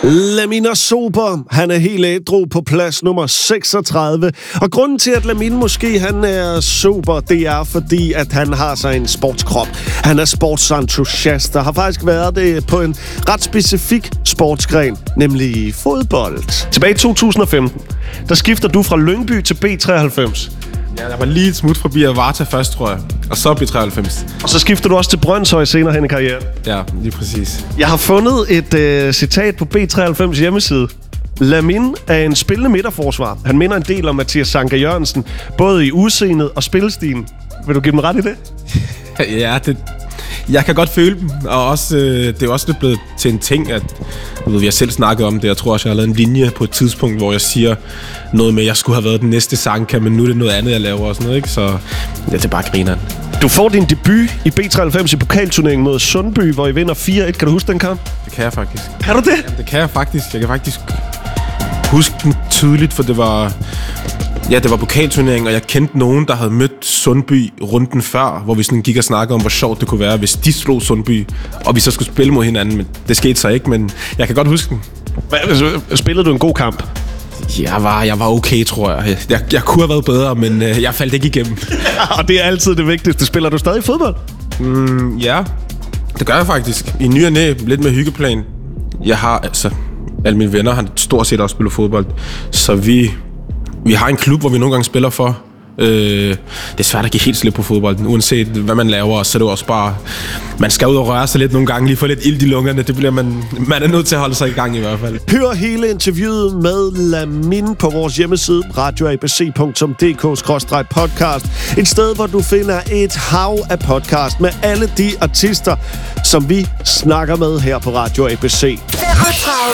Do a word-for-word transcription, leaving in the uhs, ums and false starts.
Lamine er sober. Han er helt ædru på plads nummer seksogtredive. Og grunden til, at Lamine måske han er sober, det er fordi, at han har sig en sportskrop. Han er sportsentusiast og har faktisk været det på en ret specifik sportsgren, nemlig fodbold. Tilbage i to tusind og femten, der skifter du fra Lyngby til B treoghalvfems. Ja, der var lige et smut forbi Avarta først, tror jeg. Og så B treoghalvfems. Og så skifter du også til Brønshøj senere hen i karrieren. Ja, lige præcis. Jeg har fundet et øh, citat på B treoghalvfems hjemmeside. Lamine er en spillende midterforsvar. Han minder en del om Mathias Sanka Jørgensen, både i udseendet og spillestilen. Vil du give dem ret i det? Ja, det... Jeg kan godt føle dem, og også, øh, det er også lidt blevet til en ting, at ved, vi har selv snakket om det. Jeg tror også, jeg har lavet en linje på et tidspunkt, hvor jeg siger noget med, at jeg skulle have været den næste Sanka, men nu er det noget andet, jeg laver og sådan noget, ikke? Så ja, det er bare grineren. Du får din debut i B treoghalvfems i pokalturneringen mod Sundby, hvor I vinder fire et. Kan du huske den kamp? Det kan jeg faktisk. Kan du det? Jamen, det kan jeg faktisk. Jeg kan faktisk huske den tydeligt, for det var... Ja, det var pokalturnering, og jeg kendte nogen, der havde mødt Sundby runden før, hvor vi sådan gik og snakkede om, hvor sjovt det kunne være, hvis de slog Sundby, og vi så skulle spille mod hinanden. Men det skete så ikke, men jeg kan godt huske den. Hvad, spillede du en god kamp? Jeg var, jeg var okay, tror jeg. Jeg, jeg kunne have været bedre, men øh, jeg faldt ikke igennem. Og det er altid det vigtigste. Spiller du stadig fodbold? Mm, ja, det gør jeg faktisk. I ny og næ, lidt med hyggeplan. Jeg har, altså, alle mine venner har stort set også spillet fodbold, så vi... Vi har en klub, hvor vi nogle gange spiller for. Øh, det er svært at give helt slip på fodbolden, uanset hvad man laver. Så er det også bare... Man skal ud og røre sig lidt nogle gange, lige få lidt ild i lungerne. Det bliver man... Man er nødt til at holde sig i gang i hvert fald. Hør hele interviewet med Lamine på vores hjemmeside radio a b c punktum d k skråstreg podcast. Et sted, hvor du finder et hav af podcast med alle de artister, som vi snakker med her på Radio A B C.